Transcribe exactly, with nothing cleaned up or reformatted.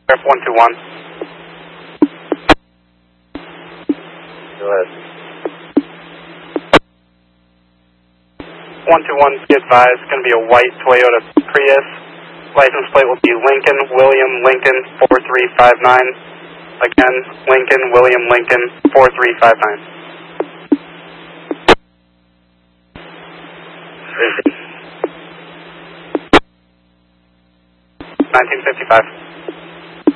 one two one. Go ahead. one two one, be advised, it's going to be a white Toyota Prius. License plate will be Lincoln, William, Lincoln, four three five nine. Again, Lincoln, William, Lincoln, four three five nine. nineteen fifty-five.